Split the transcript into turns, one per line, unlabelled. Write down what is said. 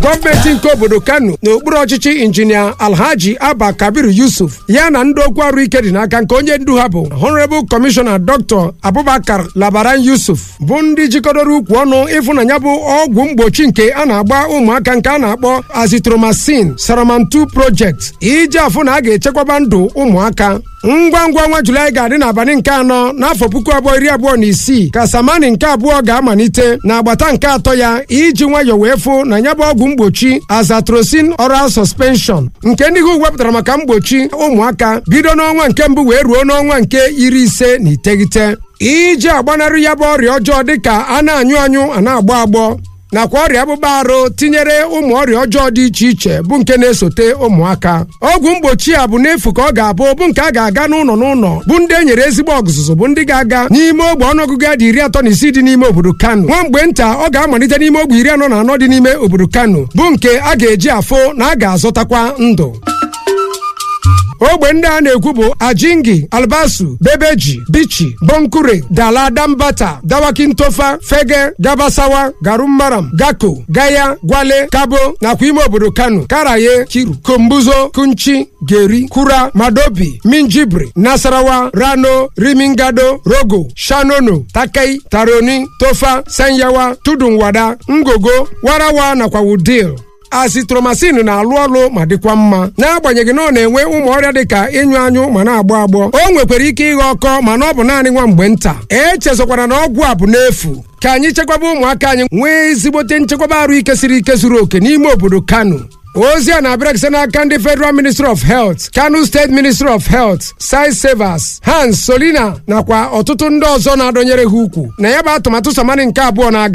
gọọmenti nke obodo Kano n'okpuru ọchịchị injinia Alhaji Abba Kabir Yusuf ya na ndị okwu arụ ike dị n'aka nke onye ndu ha bụ Honorable Commissioner Dr. Abubakar Labaran Yusuf bụ ndị jikọdoro ukwu ọnụ ịfụnanya bụ ọgwụ mgbochi nke a na-agba ụmụaka nke a na-akpọ Azithromycin Saramantu Project iji afụ na a ga-echekwaba ndụ ụmụaka. Ngwa ngwa ọnwa Julaị ga-adị n'abalị nke 4 n'afọ 2026 ka Samani nke 2 ga-amalite n'agbata nke 3 ya iji nwayọọ wee fụ na ya bụ ọgwụ mgbochi Azathromycin Oral Suspension nke ndị ha wepụtara maka mgbochi ụmụaka bido n'ọnwa nke 1 wee ruo n'ọnwa nke 59 iji agbanarị ya bụ ọrịa ọjọọ dịka a na-anyụ anyụ a na-agbọ agbọ nakwa ọrịa akpụkpọ arụ tinyere ụmụ ọrịa ọjọọ dị iche iche bụ nke na-esote ụmụaka. Ọgwụ mgbochi a bụ n'efu ka ọ ga-abụ bụ nke a ga-aga n'ụlọ bụ ndị e nyere ezigbo ọzụzụ bụ ndị ga-aga n'ime ogbe ọnụọgụgụ ya dị 36 dị n'ime obodo Kano. Nwa mgbe nta ọ ga-amalite n'ime ogbe 44 dị n'ime obodo Kano bụ nke a ga-eji afụ na a ga-azọtakwa ndụ. Ogbe ndị a na-ekwu bụ Ajingi, Albasu, Bebeji, Bichi, Bonkure, Dala, Dambata, Dawakintofa, Fege, Gabasawa, Garummaram, Gako, Gaya, Gwale, Kabo nakwa ime obodo Kano, Karaye, Kiru, Kombuzo, Kunchi, Geri, Kura, Madobi, Minjibri, Nasarawa, Rano, Rimingado, Rogo, Shanono, Takai, Taroni, Tofa, Sanyawa, Tudunwada, Ngogo, Warawa nakwa Wudil. Azithromycin na-alụ ọlụ ma dịkwa mma n'agbanyeghị na ọ na-enwe ụmụ ọrịa dịka ịnyụ anyụ ma na-agbọ agbọ. O nwekwara ike ịghọ ọkọ mana ọ bụ naanị nwa mgbe nta. Echezokwara na ọgwụ a bụ n'efu. Ka anyị chekwaba ụmụaka anyị nwee ezigbote nchekwaba arụ ike siri ike zuru oke n'ime obodo Kano. Ozi a na-abịara gị n'aka ndị Federal Ministry of Health, Kano State Ministry of Health, Site Savers, Hans Solina nakwa ọtụtụ ndị ọzọ na-adọnyere ha ukwu na ya bụ atụmatụ Samani nke 2 na-aga